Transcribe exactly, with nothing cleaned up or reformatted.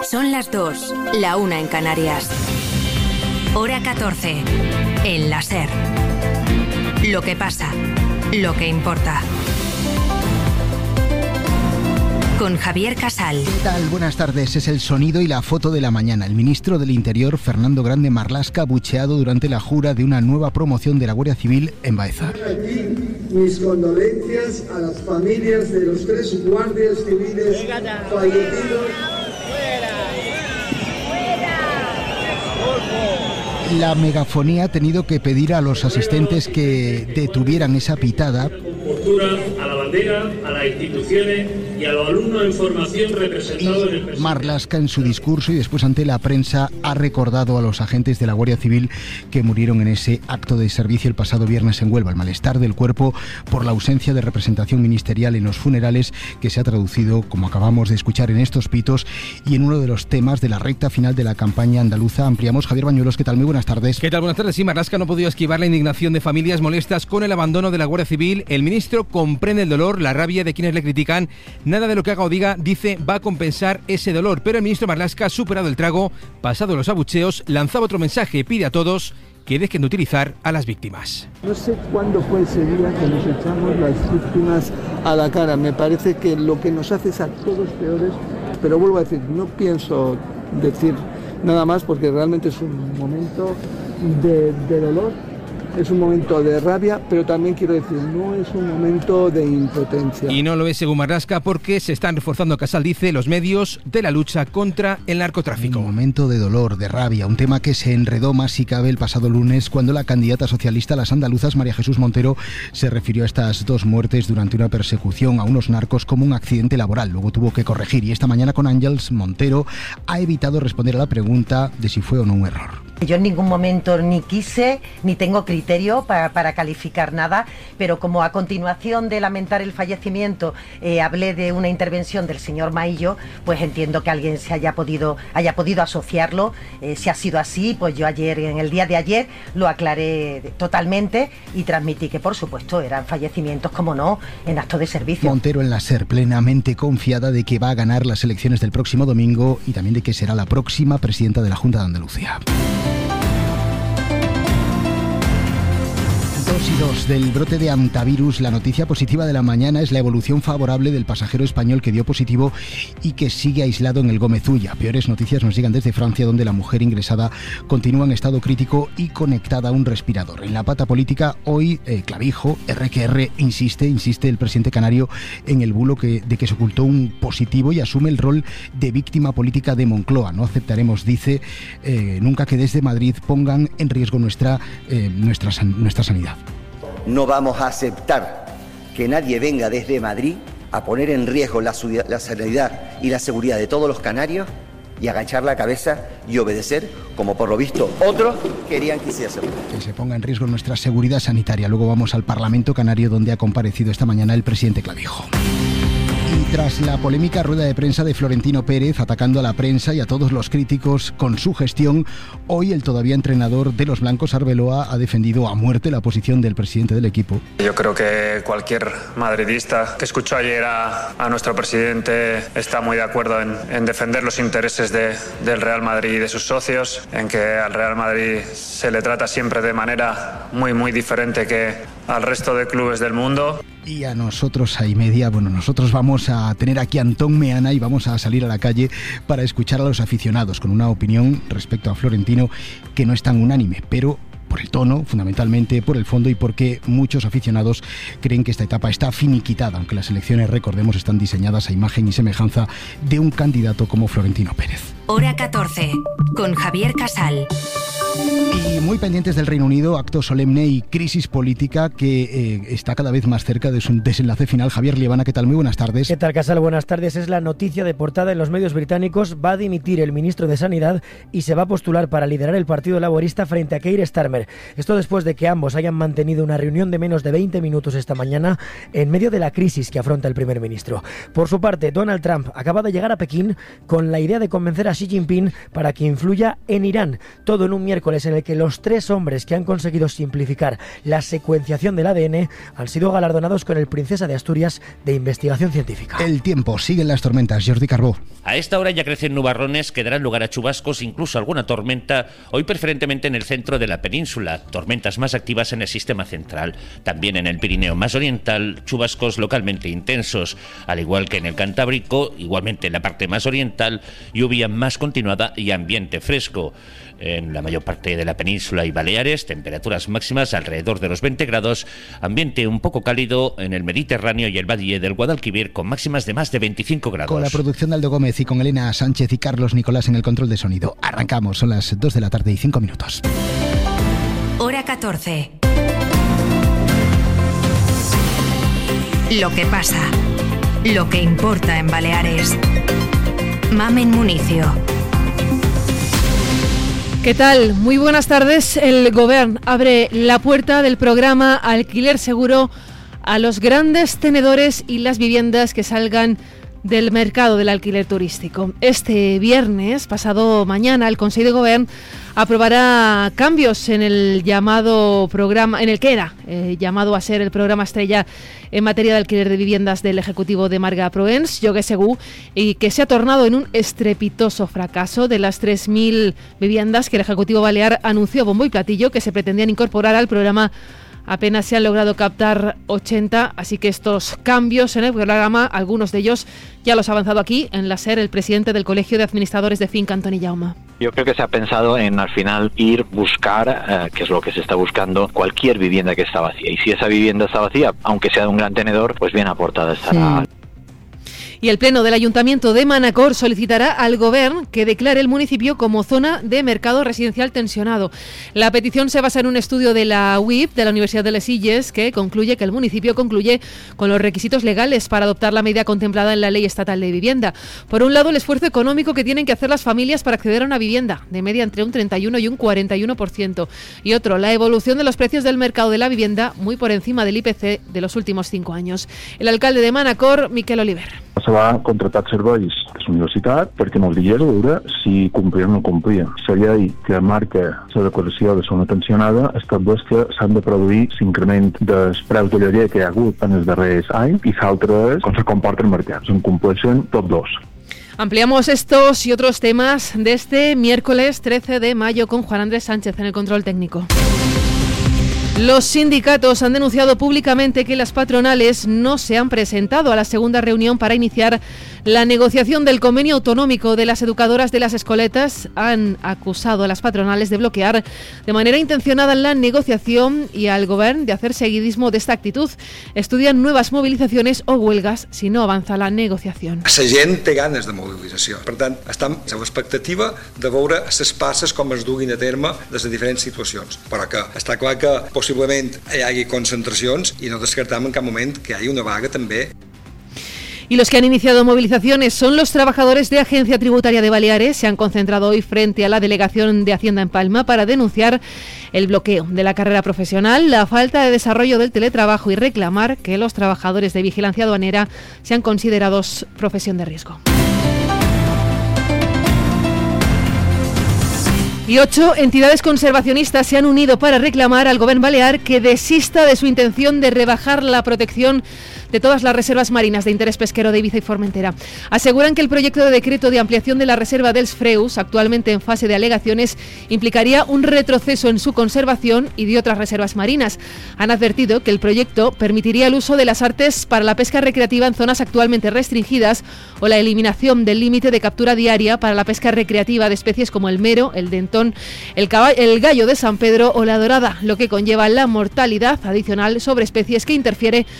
Son las dos, la una en Canarias. Hora catorce, en la SER. Lo que pasa, lo que importa. Con Javier Casal. ¿Qué tal? Buenas tardes. Es el sonido y la foto de la mañana. El ministro del Interior, Fernando Grande Marlaska, bucheado durante la jura de una nueva promoción de la Guardia Civil en Baeza. Aquí mis condolencias a las familias de los tres guardias civiles fallecidos. La megafonía ha tenido que pedir a los asistentes que detuvieran esa pitada. A la bandera, a las instituciones y a los alumnos en formación representados en el presidente. Marlaska, en su discurso y después ante la prensa, ha recordado a los agentes de la Guardia Civil que murieron en ese acto de servicio el pasado viernes en Huelva. El malestar del cuerpo por la ausencia de representación ministerial en los funerales, que se ha traducido, como acabamos de escuchar, en estos pitos y en uno de los temas de la recta final de la campaña andaluza. Ampliamos. Javier Bañuelos, ¿qué tal? Muy buenas tardes. ¿Qué tal? Buenas tardes. Sí, Marlaska no ha podido esquivar la indignación de familias molestas con el abandono de la Guardia Civil. El ministro comprende el dolor, la rabia de quienes le critican. Nada de lo que haga o diga, dice, va a compensar ese dolor. Pero el ministro Marlaska ha superado el trago, pasado los abucheos, lanzaba otro mensaje, pide a todos que dejen de utilizar a las víctimas. No sé cuándo fue ese día que nos echamos las víctimas a la cara. Me parece que lo que nos hace es a todos peores, pero vuelvo a decir, no pienso decir nada más porque realmente es un momento de, de dolor. Es un momento de rabia, pero también quiero decir, no es un momento de impotencia. Y no lo es según Marlaska porque se están reforzando, Casal dice, los medios de la lucha contra el narcotráfico. Un momento de dolor, de rabia, un tema que se enredó más si cabe el pasado lunes cuando la candidata socialista a las andaluzas, María Jesús Montero, se refirió a estas dos muertes durante una persecución a unos narcos como un accidente laboral. Luego tuvo que corregir y esta mañana con Ángels Montero ha evitado responder a la pregunta de si fue o no un error. Yo en ningún momento ni quise, ni tengo criterio para, para calificar nada, pero como a continuación de lamentar el fallecimiento eh, hablé de una intervención del señor Maillo, pues entiendo que alguien se haya podido, haya podido asociarlo. Eh, si ha sido así, pues yo ayer, en el día de ayer, lo aclaré totalmente y transmití que, por supuesto, eran fallecimientos, como no, en acto de servicio. Montero en la SER, plenamente confiada de que va a ganar las elecciones del próximo domingo y también de que será la próxima presidenta de la Junta de Andalucía. Y dos del brote de hantavirus. La noticia positiva de la mañana es la evolución favorable del pasajero español que dio positivo y que sigue aislado en el Gómez Ulla. Peores noticias nos llegan desde Francia, donde la mujer ingresada continúa en estado crítico y conectada a un respirador. En la pata política, hoy, eh, Clavijo, erre que erre, insiste, insiste el presidente canario en el bulo que, de que se ocultó un positivo y asume el rol de víctima política de Moncloa. No aceptaremos, dice, eh, nunca que desde Madrid pongan en riesgo nuestra, eh, nuestra, nuestra sanidad. No vamos a aceptar que nadie venga desde Madrid a poner en riesgo la, la sanidad y la seguridad de todos los canarios y agachar la cabeza y obedecer, como por lo visto otros querían que hiciese. Que se ponga en riesgo nuestra seguridad sanitaria. Luego vamos al Parlamento Canario, donde ha comparecido esta mañana el presidente Clavijo. Y tras la polémica rueda de prensa de Florentino Pérez atacando a la prensa y a todos los críticos con su gestión, hoy el todavía entrenador de los blancos, Arbeloa, ha defendido a muerte la posición del presidente del equipo. Yo creo que cualquier madridista que escuchó ayer a, a nuestro presidente está muy de acuerdo en, en defender los intereses de, del Real Madrid y de sus socios, en que al Real Madrid se le trata siempre de manera muy, muy diferente que al resto de clubes del mundo. Y a nosotros, a y media, bueno, nosotros vamos a tener aquí a Antón Meana y vamos a salir a la calle para escuchar a los aficionados con una opinión respecto a Florentino que no es tan unánime, pero por el tono, fundamentalmente por el fondo y porque muchos aficionados creen que esta etapa está finiquitada, aunque las elecciones, recordemos, están diseñadas a imagen y semejanza de un candidato como Florentino Pérez. Hora catorce, con Javier Casal. Y muy pendientes del Reino Unido, acto solemne y crisis política que eh, está cada vez más cerca de su desenlace final. Javier Liebana, ¿qué tal? Muy buenas tardes. ¿Qué tal, Casal? Buenas tardes. Es la noticia de portada en los medios británicos. Va a dimitir el ministro de Sanidad y se va a postular para liderar el Partido Laborista frente a Keir Starmer. Esto después de que ambos hayan mantenido una reunión de menos de veinte minutos esta mañana en medio de la crisis que afronta el primer ministro. Por su parte, Donald Trump acaba de llegar a Pekín con la idea de convencer a Xi Jinping para que influya en Irán. Todo en un miércoles miércoles en el que los tres hombres que han conseguido simplificar la secuenciación del A D N han sido galardonados con el Princesa de Asturias de Investigación Científica. El tiempo, siguen las tormentas. Jordi Carbó. A esta hora ya crecen nubarrones que darán lugar a chubascos, incluso alguna tormenta, hoy preferentemente en el centro de la península, tormentas más activas en el sistema central. También en el Pirineo más oriental, chubascos localmente intensos, al igual que en el Cantábrico, igualmente en la parte más oriental, lluvia más continuada y ambiente fresco. En la mayor parte de la península y Baleares, temperaturas máximas alrededor de los veinte grados, ambiente un poco cálido en el Mediterráneo y el Valle del Guadalquivir con máximas de más de veinticinco grados. Con la producción de Aldo Gómez y con Elena Sánchez y Carlos Nicolás en el control de sonido. Arrancamos, son las dos de la tarde y cinco minutos. Hora catorce. Lo que pasa, lo que importa en Baleares. Mamen Municio. ¿Qué tal? Muy buenas tardes. El Govern abre la puerta del programa Alquiler Seguro a los grandes tenedores y las viviendas que salgan del mercado del alquiler turístico. Este viernes, pasado mañana, el Consejo de Govern aprobará cambios en el llamado programa, en el que era eh, llamado a ser el programa estrella en materia de alquiler de viviendas del Ejecutivo de Marga Proens, Lloguer Segur, y que se ha tornado en un estrepitoso fracaso. De las tres mil viviendas que el Ejecutivo Balear anunció bombo y platillo que se pretendían incorporar al programa, apenas se han logrado captar ochenta, así que estos cambios en el programa, algunos de ellos ya los ha avanzado aquí en la SER el presidente del Colegio de Administradores de Finca, Antoni Jaume. Yo creo que se ha pensado en al final ir buscar, eh, que es lo que se está buscando, cualquier vivienda que está vacía. Y si esa vivienda está vacía, aunque sea de un gran tenedor, pues bien aportada estará. Sí. Y el Pleno del Ayuntamiento de Manacor solicitará al Govern que declare el municipio como zona de mercado residencial tensionado. La petición se basa en un estudio de la U I P de la Universidad de Les Illes que concluye que el municipio concluye con los requisitos legales para adoptar la medida contemplada en la Ley Estatal de Vivienda. Por un lado, el esfuerzo económico que tienen que hacer las familias para acceder a una vivienda, de media entre un treinta y uno y un cuarenta y uno por ciento. Y otro, la evolución de los precios del mercado de la vivienda, muy por encima del I P C de los últimos cinco años. El alcalde de Manacor, Miquel Oliver. Se va contratar serveis de la universitat perquè en els dies a veure si complia o no complia. La llei que marca la declaració de zona tensionada estableix que s'han de produir l'increment dels preus de lloguer que hi ha hagut en els darrers anys i l'altre és com se comporta el mercat. Se'n compleixen tots dos. Ampliamos estos y otros temas de este miércoles trece de mayo con Juan Andrés Sánchez en el control técnico. Los sindicatos han denunciado públicamente que las patronales no se han presentado a la segunda reunión para iniciar la negociación del convenio autonómico de las educadoras de las escoletas. Han acusado a las patronales de bloquear de manera intencionada la negociación y al Govern de hacer seguidismo de esta actitud. Estudian nuevas movilizaciones o huelgas si no avanza la negociación. La gent té ganes de mobilització. Per tant, estem a l'expectativa de veure les passes com es duguin a terme des de diferents situacions. Però que està clar que possiblement hi hagi concentracions i no descartem en cap moment que hi hagi una vaga també. Y los que han iniciado movilizaciones son los trabajadores de Agencia Tributaria de Baleares. Se han concentrado hoy frente a la Delegación de Hacienda en Palma para denunciar el bloqueo de la carrera profesional, la falta de desarrollo del teletrabajo y reclamar que los trabajadores de vigilancia aduanera sean considerados profesión de riesgo. Y ocho entidades conservacionistas se han unido para reclamar al Govern balear que desista de su intención de rebajar la protección de todas las reservas marinas de interés pesquero de Ibiza y Formentera. Aseguran que el proyecto de decreto de ampliación de la reserva dels Freus, actualmente en fase de alegaciones, implicaría un retroceso en su conservación y de otras reservas marinas. Han advertido que el proyecto permitiría el uso de las artes para la pesca recreativa en zonas actualmente restringidas o la eliminación del límite de captura diaria para la pesca recreativa de especies como el mero, el dentón, el, caballo, el gallo de San Pedro o la dorada, lo que conlleva la mortalidad adicional sobre especies que interfiere